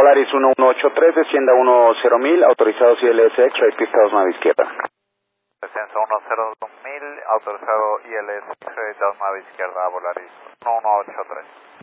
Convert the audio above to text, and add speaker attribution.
Speaker 1: Volaris 1183, descienda 10.000, autorizados ILS X-ray, pista 2 9 izquierda.
Speaker 2: Descenso 102.000, autorizado ILS X-ray 2 9 izquierda, Volaris 1183.